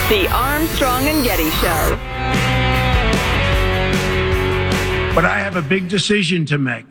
The Armstrong and Getty Show. But I have a big decision to make.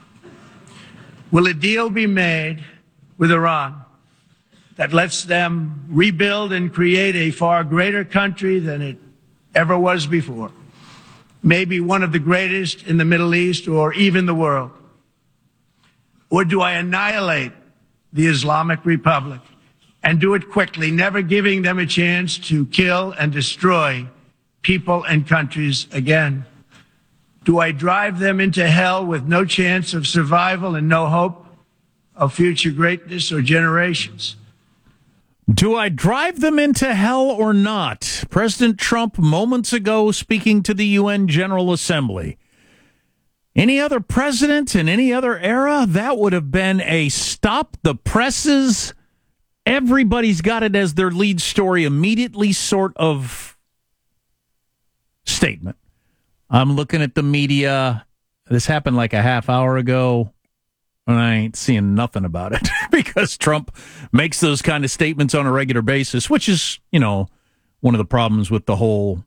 Will a deal be made with Iran that lets them rebuild and create a far greater country than it ever was before? Maybe one of the greatest in the Middle East or even the world? Or do I annihilate the Islamic Republic and do it quickly, never giving them a chance to kill and destroy people and countries again? Do I drive them into hell with no chance of survival and no hope of future greatness or generations? Do I drive them into hell or not? President Trump moments ago speaking to the UN General Assembly. Any other president in any other era, that would have been a stop the presses. Everybody's got it as their lead story immediately sort of statement. I'm looking at the media. This happened like a half hour ago, and I ain't seeing nothing about it because Trump makes those kind of statements on a regular basis, which is, one of the problems with the whole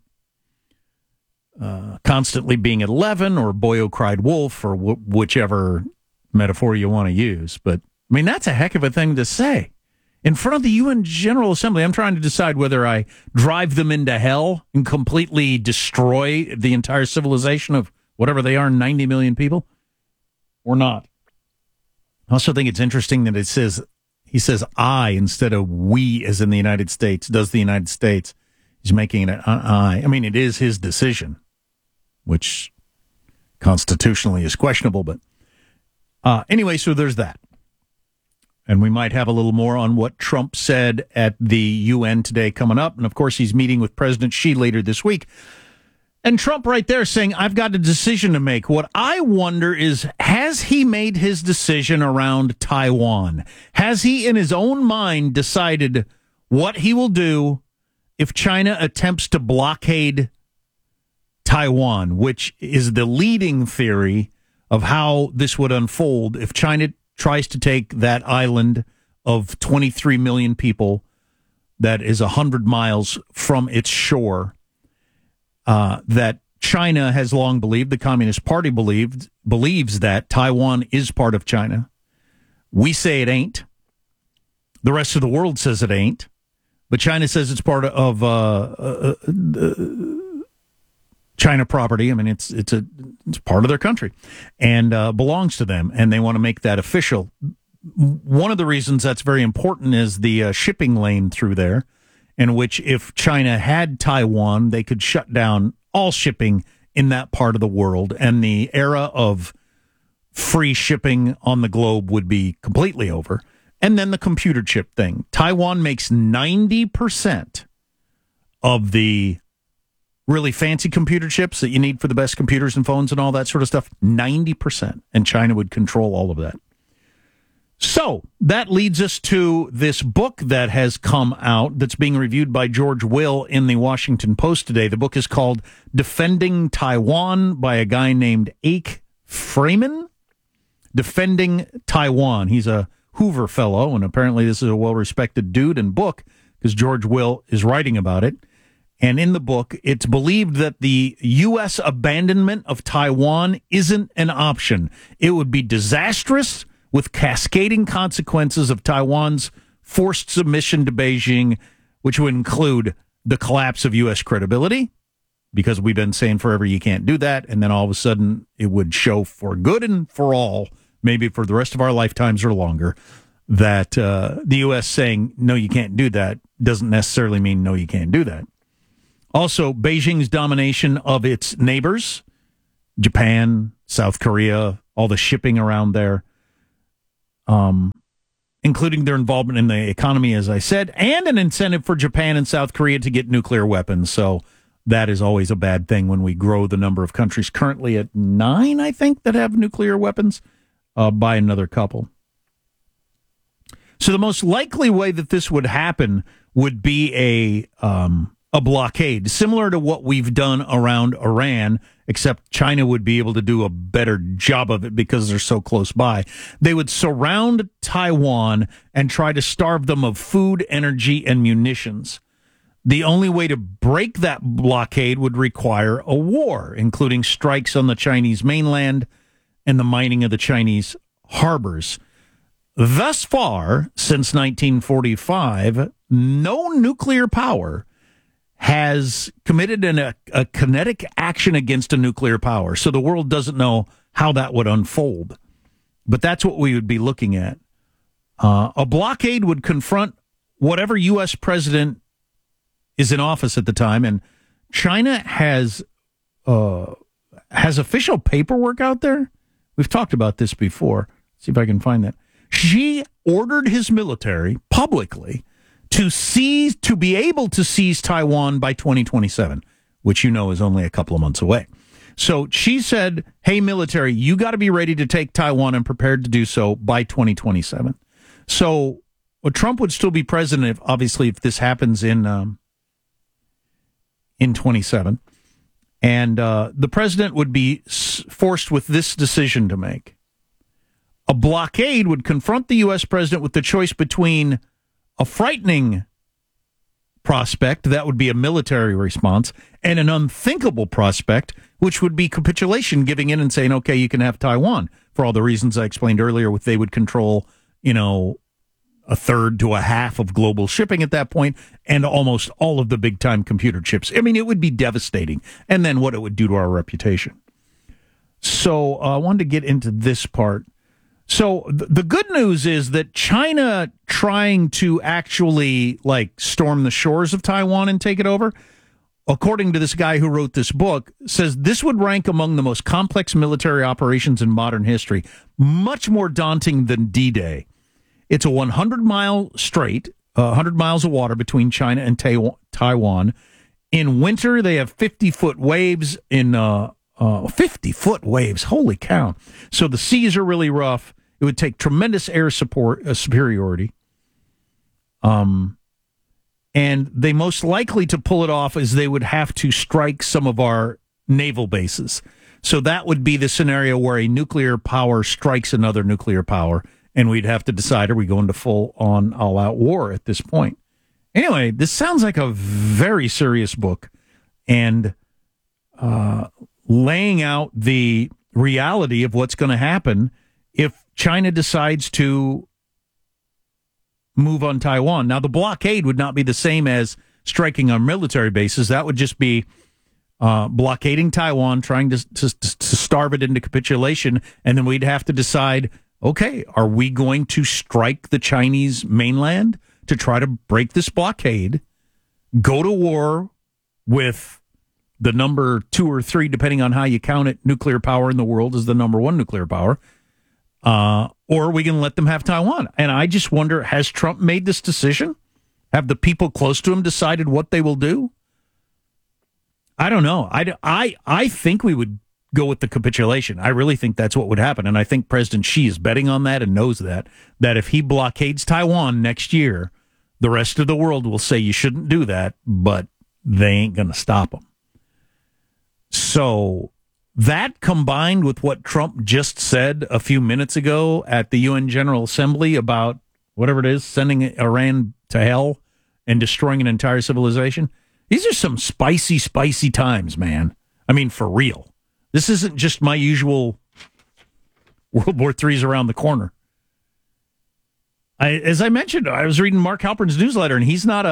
constantly being at 11 or boy who cried wolf or whichever metaphor you want to use. But, that's a heck of a thing to say. In front of the UN General Assembly, I'm trying to decide whether I drive them into hell and completely destroy the entire civilization of whatever they are, 90 million people, or not. I also think it's interesting that he says I instead of we as in the United States, does the United States. He's making it an I. It is his decision, which constitutionally is questionable. But anyway, so there's that. And we might have a little more on what Trump said at the UN today coming up. And, of course, he's meeting with President Xi later this week. And Trump right there saying, I've got a decision to make. What I wonder is, has he made his decision around Taiwan? Has he, in his own mind, decided what he will do if China attempts to blockade Taiwan, which is the leading theory of how this would unfold if China tries to take that island of 23 million people that is 100 miles from its shore, that China has long believed, the Communist Party believes that Taiwan is part of China. We say it ain't. The rest of the world says it ain't. But China says it's part of China property. It's part of their country and belongs to them, and they want to make that official. One of the reasons that's very important is the shipping lane through there, in which if China had Taiwan, they could shut down all shipping in that part of the world, and the era of free shipping on the globe would be completely over. And then the computer chip thing. Taiwan makes 90% of the really fancy computer chips that you need for the best computers and phones and all that sort of stuff, 90%. And China would control all of that. So that leads us to this book that has come out that's being reviewed by George Will in the Washington Post today. The book is called Defending Taiwan by a guy named Ake Freeman. Defending Taiwan. He's a Hoover Fellow, and apparently this is a well-respected dude and book because George Will is writing about it. And in the book, it's believed that the U.S. abandonment of Taiwan isn't an option. It would be disastrous with cascading consequences of Taiwan's forced submission to Beijing, which would include the collapse of U.S. credibility, because we've been saying forever you can't do that, and then all of a sudden it would show for good and for all, maybe for the rest of our lifetimes or longer, that the U.S. saying, no, you can't do that, doesn't necessarily mean no, you can't do that. Also, Beijing's domination of its neighbors, Japan, South Korea, all the shipping around there, including their involvement in the economy, as I said, and an incentive for Japan and South Korea to get nuclear weapons. So that is always a bad thing when we grow the number of countries currently at 9, I think, that have nuclear weapons by another couple. So the most likely way that this would happen would be a blockade, similar to what we've done around Iran, except China would be able to do a better job of it because they're so close by. They would surround Taiwan and try to starve them of food, energy, and munitions. The only way to break that blockade would require a war, including strikes on the Chinese mainland and the mining of the Chinese harbors. Thus far, since 1945, no nuclear power has committed a kinetic action against a nuclear power. So the world doesn't know how that would unfold. But that's what we would be looking at. A blockade would confront whatever U.S. president is in office at the time. And China has official paperwork out there. We've talked about this before. Let's see if I can find that. She ordered his military publicly to be able to seize Taiwan by 2027, which you know is only a couple of months away. So she said, hey, military, you got to be ready to take Taiwan and prepared to do so by 2027. So Trump would still be president, obviously, if this happens in 27. And the president would be forced with this decision to make. A blockade would confront the U.S. president with the choice between a frightening prospect, that would be a military response, and an unthinkable prospect, which would be capitulation, giving in and saying, okay, you can have Taiwan, for all the reasons I explained earlier, with they would control, a third to a half of global shipping at that point, and almost all of the big-time computer chips. I mean, it would be devastating, and then what it would do to our reputation. So I wanted to get into this part. So the good news is that China trying to actually storm the shores of Taiwan and take it over, according to this guy who wrote this book, says this would rank among the most complex military operations in modern history, much more daunting than D-Day. It's a 100-mile strait, 100 miles of water between China and Taiwan. In winter, they have 50-foot waves. 50-foot waves, holy cow. So the seas are really rough. It would take tremendous air superiority. And they most likely to pull it off is they would have to strike some of our naval bases. So that would be the scenario where a nuclear power strikes another nuclear power, and we'd have to decide, are we going to full-on all-out war at this point? Anyway, this sounds like a very serious book, and laying out the reality of what's going to happen if China decides to move on Taiwan. Now, the blockade would not be the same as striking on military bases. That would just be blockading Taiwan, trying to starve it into capitulation, and then we'd have to decide, okay, are we going to strike the Chinese mainland to try to break this blockade, go to war with the number 2 or 3, depending on how you count it, nuclear power in the world is the number 1 nuclear power, or we can let them have Taiwan. And I just wonder, has Trump made this decision? Have the people close to him decided what they will do? I don't know. I think we would go with the capitulation. I really think that's what would happen. And I think President Xi is betting on that and knows that if he blockades Taiwan next year, the rest of the world will say you shouldn't do that, but they ain't going to stop him. So that combined with what Trump just said a few minutes ago at the UN General Assembly about whatever it is, sending Iran to hell and destroying an entire civilization, these are some spicy, spicy times, man. I mean, for real. This isn't just my usual World War III's around the corner. As I mentioned, I was reading Mark Halpern's newsletter, and he's not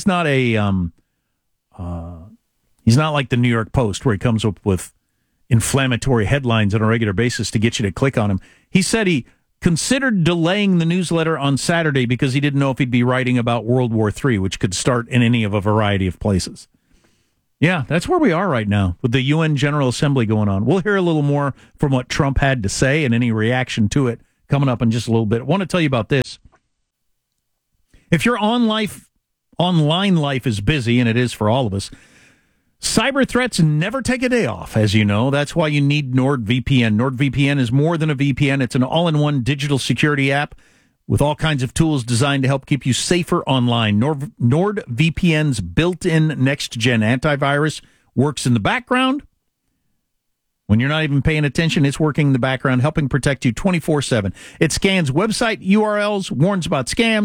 like the New York Post, where he comes up with inflammatory headlines on a regular basis to get you to click on him. He said he considered delaying the newsletter on Saturday because he didn't know if he'd be writing about World War III, which could start in any of a variety of places. Yeah, that's where we are right now with the UN General Assembly going on. We'll hear a little more from what Trump had to say and any reaction to it coming up in just a little bit. I want to tell you about this. If your online life is busy, and it is for all of us, cyber threats never take a day off, as you know. That's why you need NordVPN. NordVPN is more than a VPN. It's an all-in-one digital security app with all kinds of tools designed to help keep you safer online. NordVPN's built-in next-gen antivirus works in the background. When you're not even paying attention, it's working in the background, helping protect you 24/7. It scans website URLs, warns about scams,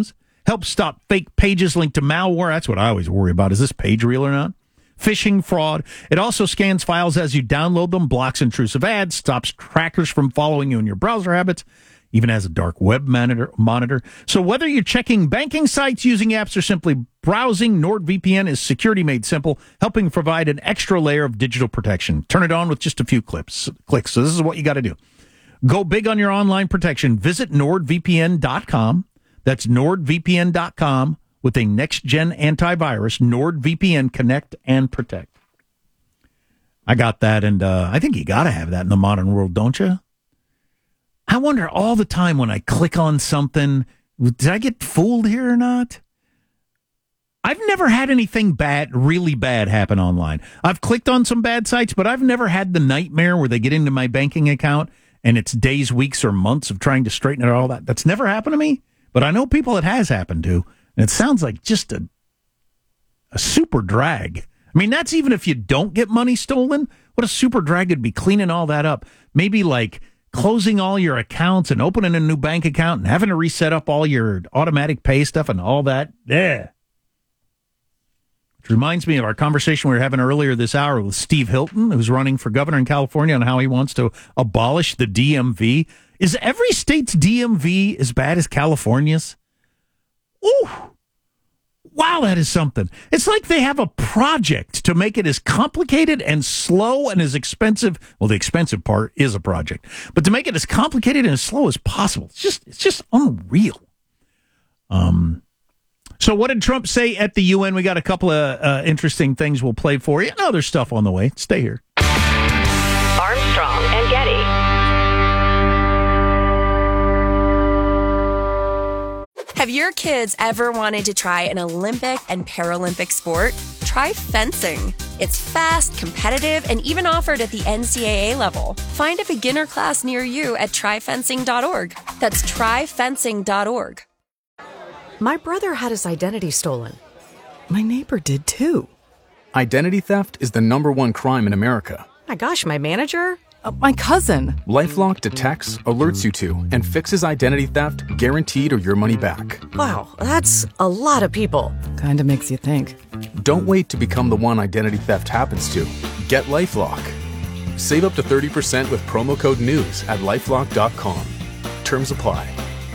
helps stop fake pages linked to malware. That's what I always worry about. Is this page real or not? Phishing, fraud. It also scans files as you download them, blocks intrusive ads, stops trackers from following you in your browser habits, even has a dark web monitor. So whether you're checking banking sites, using apps, or simply browsing, NordVPN is security made simple, helping provide an extra layer of digital protection. Turn it on with just a few clicks. So this is what you got to do. Go big on your online protection. Visit NordVPN.com. That's NordVPN.com with a next-gen antivirus. NordVPN, connect and protect. I got that, and I think you got to have that in the modern world, don't you? I wonder all the time when I click on something, did I get fooled here or not? I've never had anything really bad happen online. I've clicked on some bad sites, but I've never had the nightmare where they get into my banking account and it's days, weeks, or months of trying to straighten it all that. That's never happened to me, but I know people it has happened to, and it sounds like just a super drag. I mean, that's even if you don't get money stolen. What a super drag it'd be cleaning all that up. Maybe like closing all your accounts and opening a new bank account and having to reset up all your automatic pay stuff and all that. Yeah. Which reminds me of our conversation we were having earlier this hour with Steve Hilton, who's running for governor in California, on how he wants to abolish the DMV. Is every state's DMV as bad as California's? Ooh. Wow, that is something. It's like they have a project to make it as complicated and slow and as expensive. Well, the expensive part is a project, but to make it as complicated and as slow as possible. It's just unreal. So what did Trump say at the UN? We got a couple of interesting things we'll play for you. And other stuff on the way. Stay here. Armstrong and Getty. Have your kids ever wanted to try an Olympic and Paralympic sport? Try fencing. It's fast, competitive, and even offered at the NCAA level. Find a beginner class near you at tryfencing.org. That's tryfencing.org. My brother had his identity stolen. My neighbor did too. Identity theft is the #1 crime in America. My gosh, my manager? My cousin. LifeLock detects, alerts you to, and fixes identity theft guaranteed or your money back. Wow, that's a lot of people. Kinda makes you think. Don't wait to become the one identity theft happens to. Get LifeLock. Save up to 30% with promo code NEWS at LifeLock.com. Terms apply.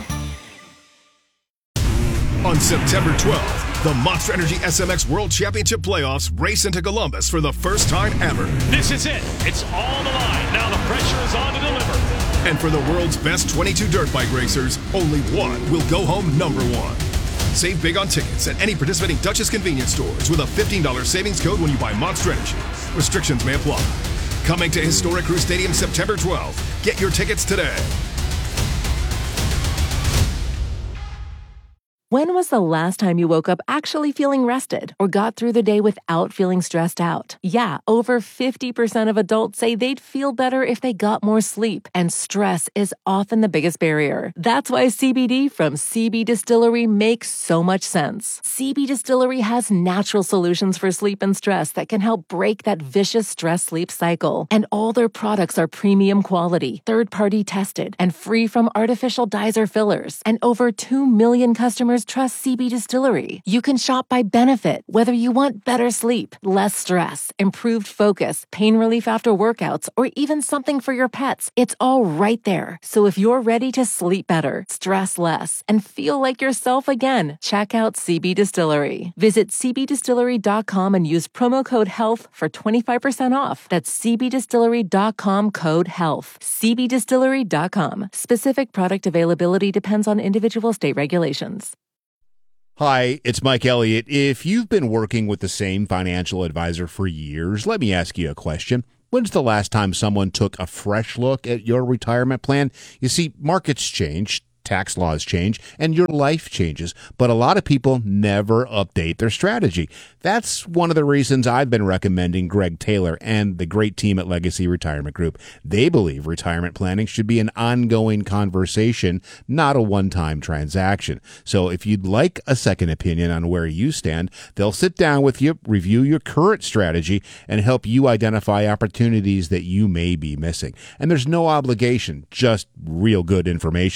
On September 12th, the Monster Energy SMX World Championship Playoffs race into Columbus for the first time ever. This is it. It's all on the line. Now the pressure is on to deliver. And for the world's best 22 dirt bike racers, only one will go home #1. Save big on tickets at any participating Duchess convenience stores with a $15 savings code when you buy Monster Energy. Restrictions may apply. Coming to Historic Crew Stadium September 12th. Get your tickets today. When was the last time you woke up actually feeling rested or got through the day without feeling stressed out? Yeah, over 50% of adults say they'd feel better if they got more sleep, and stress is often the biggest barrier. That's why CBD from CB Distillery makes so much sense. CB Distillery has natural solutions for sleep and stress that can help break that vicious stress-sleep cycle. And all their products are premium quality, third-party tested, and free from artificial dyes or fillers. And over 2 million customers trust CB Distillery. You can shop by benefit, whether you want better sleep, less stress, improved focus, pain relief after workouts, or even something for your pets. It's all right there. So if you're ready to sleep better, stress less, and feel like yourself again, check out CB Distillery. Visit cbdistillery.com and use promo code HEALTH for 25% off. That's cbdistillery.com code HEALTH. cbdistillery.com. Specific product availability depends on individual state regulations. Hi, it's Mike Elliott. If you've been working with the same financial advisor for years, let me ask you a question. When's the last time someone took a fresh look at your retirement plan? You see, markets change, tax laws change, and your life changes, but a lot of people never update their strategy. That's one of the reasons I've been recommending Greg Taylor and the great team at Legacy Retirement Group. They believe retirement planning should be an ongoing conversation, not a one-time transaction. So if you'd like a second opinion on where you stand, they'll sit down with you, review your current strategy, and help you identify opportunities that you may be missing. And there's no obligation, just real good information that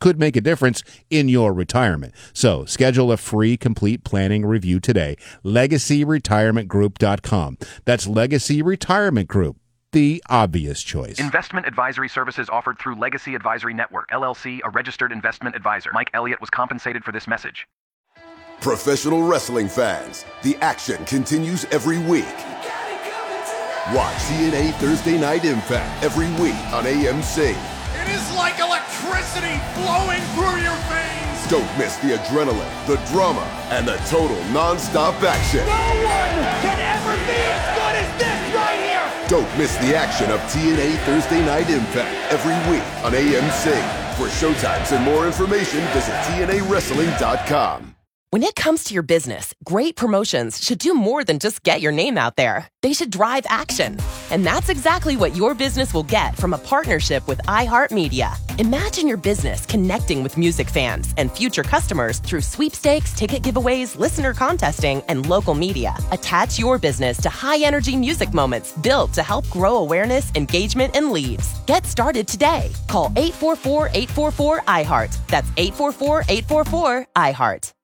could make a difference in your retirement. So schedule a free complete planning review today. LegacyRetirementGroup.com. That's Legacy Retirement Group, the obvious choice. Investment advisory services offered through Legacy Advisory Network, LLC, a registered investment advisor. Mike Elliott was compensated for this message. Professional wrestling fans, the action continues every week. Watch TNA Thursday Night Impact every week on AMC. It is like electricity flowing through your veins. Don't miss the adrenaline, the drama, and the total non-stop action. No one can ever be as good as this right here. Don't miss the action of TNA Thursday Night Impact every week on AMC. For showtimes and more information, visit TNAWrestling.com. When it comes to your business, great promotions should do more than just get your name out there. They should drive action. And that's exactly what your business will get from a partnership with iHeartMedia. Imagine your business connecting with music fans and future customers through sweepstakes, ticket giveaways, listener contesting, and local media. Attach your business to high-energy music moments built to help grow awareness, engagement, and leads. Get started today. Call 844-844-IHEART. That's 844-844-IHEART.